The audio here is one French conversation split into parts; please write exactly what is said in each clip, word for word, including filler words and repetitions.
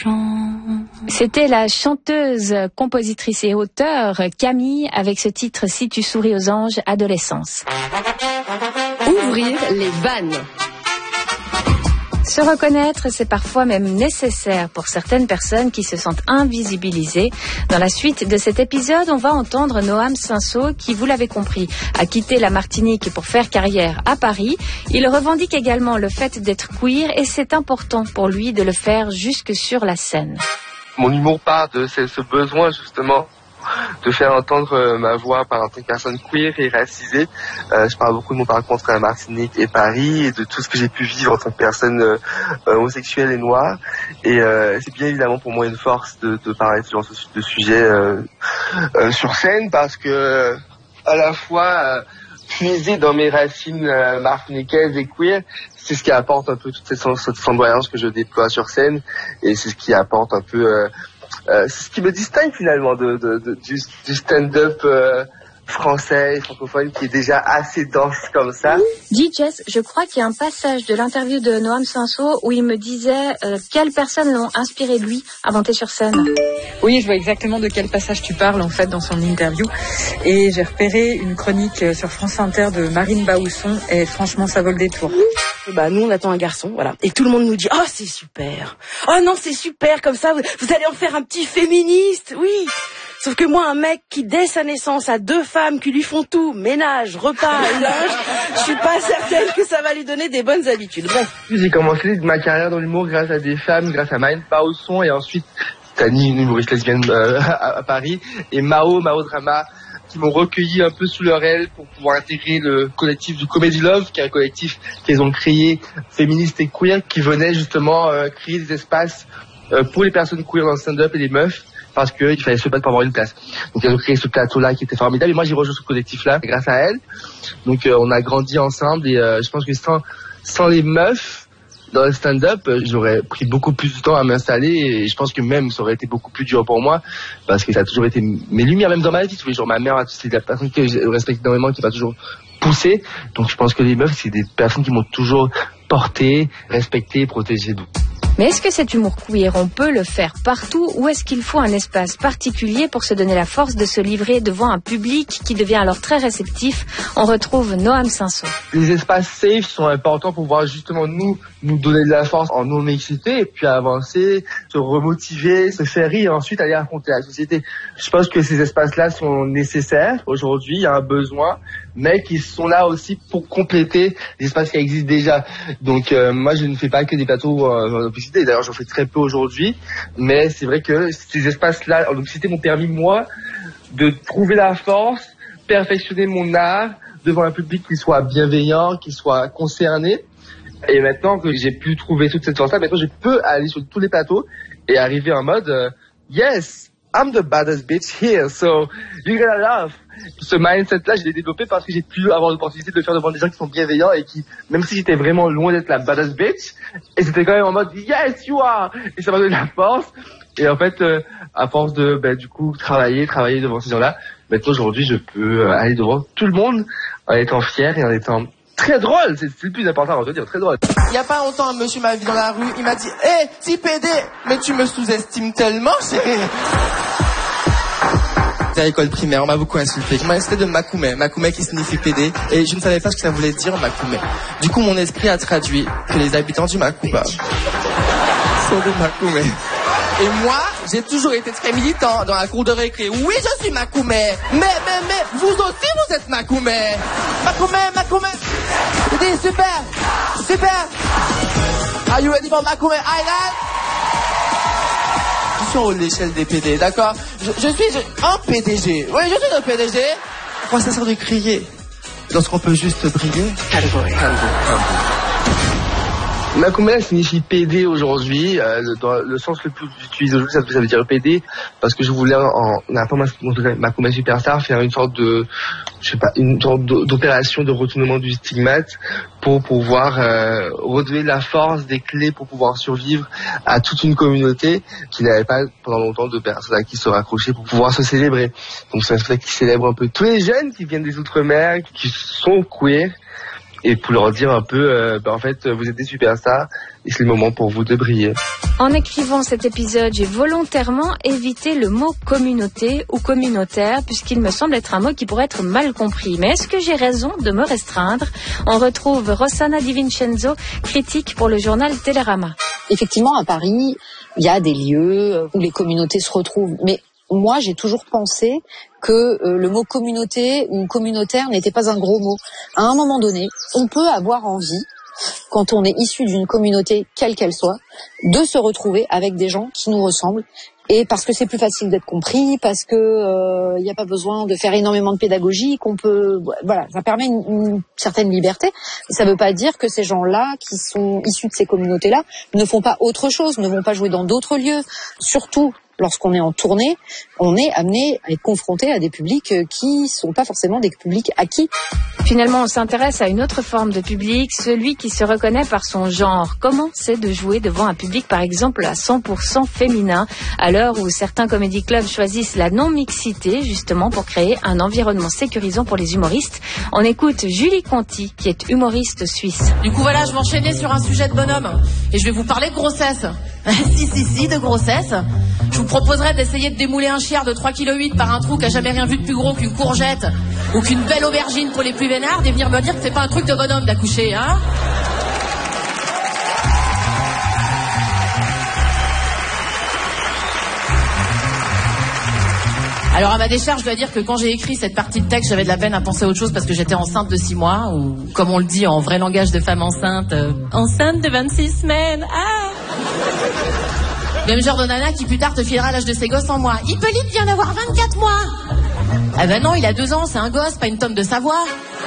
chante. C'était la chanteuse, compositrice et auteure Camille avec ce titre Si tu souris aux anges, adolescence. Ouvrir les vannes. Se reconnaître, c'est parfois même nécessaire pour certaines personnes qui se sentent invisibilisées. Dans la suite de cet épisode, on va entendre Noam Cinsault qui, vous l'avez compris, a quitté la Martinique pour faire carrière à Paris. Il revendique également le fait d'être queer et c'est important pour lui de le faire jusque sur la scène. Mon humour part de ce, ce besoin justement de faire entendre euh, ma voix par une personne queer et racisée. Euh, je parle beaucoup de mon parcours entre la Martinique et Paris et de tout ce que j'ai pu vivre en tant que personne euh, homosexuelle et noire. Et euh, c'est bien évidemment pour moi une force de, de parler de ce genre de sujet euh, euh, sur scène parce que euh, à la fois euh, puiser dans mes racines euh, martiniquaises et queer, c'est ce qui apporte un peu toute cette, cette flamboyance que je déploie sur scène et c'est ce qui apporte un peu euh, Euh, c'est ce qui me distingue finalement de, de, de, du, du stand-up euh, français et francophone qui est déjà assez dense comme ça. Dis Jess, je crois qu'il y a un passage de l'interview de Noam Cinsault où il me disait euh, quelles personnes l'ont inspiré de lui à monter sur scène. Oui, je vois exactement de quel passage tu parles en fait dans son interview. Et j'ai repéré une chronique sur France Inter de Marine Baousson et franchement ça vaut le détour. Bah nous on attend un garçon, voilà. Et tout le monde nous dit oh c'est super. Oh non c'est super comme ça, vous, vous allez en faire un petit féministe, oui. Sauf que moi un mec qui dès sa naissance a deux femmes qui lui font tout, ménage, repas et linge, je suis pas certaine que ça va lui donner des bonnes habitudes. Bref. J'ai commencé ma carrière dans l'humour grâce à des femmes, grâce à Marine Baousson et ensuite Tani, une humoriste lesbienne euh, à, à Paris, et Mao, Mao Drama, qui m'ont recueilli un peu sous leur aile pour pouvoir intégrer le collectif du Comedy Love, qui est un collectif qu'ils ont créé, féministe et queer, qui venait justement euh, créer des espaces euh, pour les personnes queer dans le stand-up et les meufs, parce qu'il fallait se battre pour avoir une place. Donc ils ont créé ce plateau-là qui était formidable, et moi j'ai rejoint ce collectif-là grâce à elle. Donc euh, on a grandi ensemble, et euh, je pense que sans, sans les meufs, dans le stand-up, j'aurais pris beaucoup plus de temps à m'installer et je pense que même ça aurait été beaucoup plus dur pour moi parce que ça a toujours été mes lumières, même dans ma vie tous les jours. Ma mère, c'est la personne que je respecte énormément, qui m'a toujours poussé. Donc je pense que les meufs, c'est des personnes qui m'ont toujours porté, respecté, protégé. Mais est-ce que cet humour queer, on peut le faire partout ou est-ce qu'il faut un espace particulier pour se donner la force de se livrer devant un public qui devient alors très réceptif? On retrouve Noam Cinsault. Les espaces safe sont importants pour pouvoir justement nous, nous donner de la force en non-mixité et puis avancer, se remotiver, se faire rire et ensuite aller affronter la société. Je pense que ces espaces-là sont nécessaires. Aujourd'hui, il y a un besoin, mais qui sont là aussi pour compléter les espaces qui existent déjà. Donc euh, moi, je ne fais pas que des plateaux euh, d'ailleurs j'en fais très peu aujourd'hui, mais c'est vrai que ces espaces-là en mixité m'ont permis moi de trouver la force, perfectionner mon art devant un public qui soit bienveillant, qui soit concerné. Et maintenant que j'ai pu trouver toute cette force-là, maintenant je peux aller sur tous les plateaux et arriver en mode euh, yes, I'm the baddest bitch here, so you're gonna laugh. Ce mindset-là, je l'ai développé parce que j'ai pu avoir l'opportunité de le faire devant des gens qui sont bienveillants et qui, même si j'étais vraiment loin d'être la badass bitch, et c'était quand même en mode yes you are, et ça m'a donné la force. Et en fait, euh, à force de, ben, du coup, travailler, travailler devant ces gens-là, maintenant aujourd'hui, je peux aller devant tout le monde en étant fier et en étant très drôle. C'est, c'est le plus important à dire, très drôle. Il y a pas longtemps, un monsieur m'a vu dans la rue, il m'a dit hé, hey, si P D, mais tu me sous-estimes tellement, chérie. À l'école primaire, on m'a beaucoup insulté. Je m'insultais de Makoumé, Makoumé qui signifie P D, et je ne savais pas ce que ça voulait dire Makoumé. Du coup, mon esprit a traduit que les habitants du Makouba sont de Makoumé. Et moi, j'ai toujours été très militant dans la cour de récré. Oui, je suis Makoumé, mais, mais, mais, vous aussi vous êtes Makoumé. Makoumé, Makoumé. Je dis super, super. Are you ready for Makoumé Island? Je suis en haut de l'échelle des P D, d'accord? je, je suis je, un P D G. Oui, je suis un P D G. Pourquoi ça sert de crier lorsqu'on peut juste briller? Calvo, calvo, calvo. Makoumé signifie P D aujourd'hui, euh, dans le sens le plus utilisé aujourd'hui, ça veut dire P D, parce que je voulais en information Makoumé Superstar faire une sorte de, je sais pas, une sorte d'opération de retournement du stigmate pour pouvoir euh, redonner la force, des clés pour pouvoir survivre à toute une communauté qui n'avait pas pendant longtemps de personnes à qui se raccrocher pour pouvoir se célébrer. Donc c'est un spectacle qui célèbre un peu tous les jeunes qui viennent des Outre-mer, qui sont queer, et pour leur dire un peu, euh, bah, en fait, vous êtes des superstars et c'est le moment pour vous de briller. En écrivant cet épisode, j'ai volontairement évité le mot communauté ou communautaire puisqu'il me semble être un mot qui pourrait être mal compris. Mais est-ce que j'ai raison de me restreindre? On retrouve Rossana Di Vincenzo, critique pour le journal Télérama. Effectivement, à Paris, il y a des lieux où les communautés se retrouvent. Mais moi, j'ai toujours pensé que euh, le mot communauté ou communautaire n'était pas un gros mot. À un moment donné, on peut avoir envie, quand on est issu d'une communauté, quelle qu'elle soit, de se retrouver avec des gens qui nous ressemblent. Et parce que c'est plus facile d'être compris, parce que il euh, n'y a pas besoin de faire énormément de pédagogie, qu'on peut, voilà, ça permet une, une certaine liberté. Mais ça ne veut pas dire que ces gens-là, qui sont issus de ces communautés-là, ne font pas autre chose, ne vont pas jouer dans d'autres lieux. Surtout lorsqu'on est en tournée, on est amené à être confronté à des publics qui sont pas forcément des publics acquis. Finalement, on s'intéresse à une autre forme de public, celui qui se reconnaît par son genre. Comment c'est de jouer devant un public, par exemple, à cent pour cent féminin, à l'heure où certains comédie clubs choisissent la non-mixité, justement, pour créer un environnement sécurisant pour les humoristes. On écoute Julie Conti, qui est humoriste suisse. Du coup, voilà, je m'enchaînais sur un sujet de bonhomme, et je vais vous parler de grossesse. si, si, si, de grossesse. Je vous proposerais d'essayer de démouler un chiard de trois virgule huit kilos par un trou qui a jamais rien vu de plus gros qu'une courgette ou qu'une belle aubergine pour les plus vénards et venir me dire que c'est pas un truc de bonhomme d'accoucher, hein. Alors à ma décharge, je dois dire que quand j'ai écrit cette partie de texte, j'avais de la peine à penser à autre chose parce que j'étais enceinte de six mois, ou comme on le dit en vrai langage de femme enceinte, euh, enceinte de vingt-six semaines. Ah, même genre de nana qui plus tard te filera l'âge de ses gosses en mois. Hippolyte vient d'avoir vingt-quatre mois. Ah ben non, il a deux ans, c'est un gosse, pas une tome de Savoie.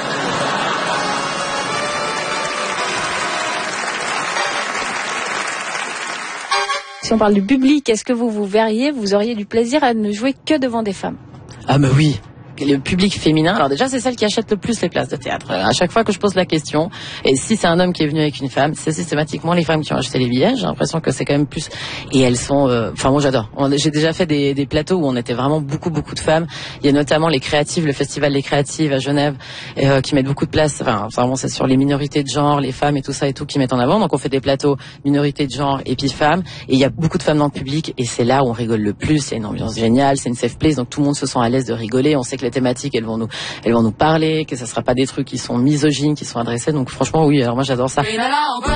Si on parle du public, est-ce que vous vous verriez, vous auriez du plaisir à ne jouer que devant des femmes? Ah mais oui. Le public féminin, alors déjà c'est celle qui achète le plus les places de théâtre. À chaque fois que je pose la question, et si c'est un homme qui est venu avec une femme, c'est systématiquement les femmes qui ont acheté les billets. J'ai l'impression que c'est quand même plus, et elles sont, euh... enfin moi j'adore. On... J'ai déjà fait des, des plateaux où on était vraiment beaucoup beaucoup de femmes. Il y a notamment les créatives, le festival des créatives à Genève, euh, qui mettent beaucoup de place. Enfin vraiment c'est sur les minorités de genre, les femmes et tout ça et tout qui mettent en avant. Donc on fait des plateaux minorités de genre et puis femmes, et il y a beaucoup de femmes dans le public et c'est là où on rigole le plus. C'est une ambiance géniale, c'est une safe place, donc tout le monde se sent à l'aise de rigoler. On sait que les thématiques elles vont nous elles vont nous parler, que ça sera pas des trucs qui sont misogynes, qui sont adressés. Donc franchement oui, alors moi j'adore ça.